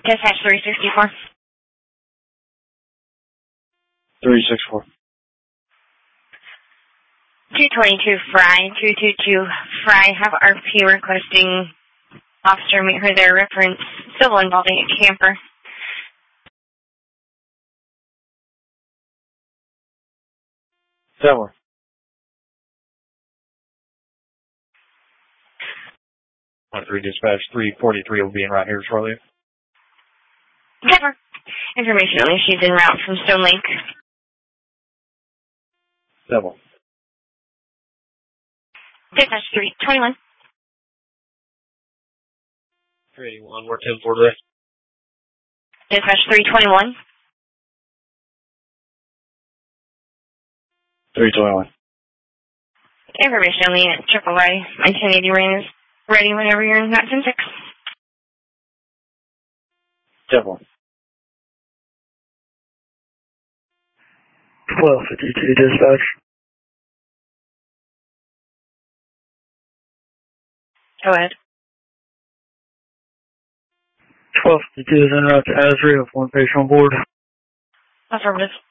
Dispatch 364. 364. 222 Fry, 222 Fry, have RP requesting officer meet her there, reference civil involving a camper. Somewhere. 13 Dispatch 343 will be in right here shortly. Cover. Information only, she's en route from Stone Lake. Civil. Dispatch 321. 381, we're 10 for today. Dispatch 321. 321. Information only at Triple Y. My 1080 rain is ready whenever you're in that 10-6. Civil. 1252 Dispatch. Go ahead. 1252 is en route to Asbury with one patient on board. Affirmative.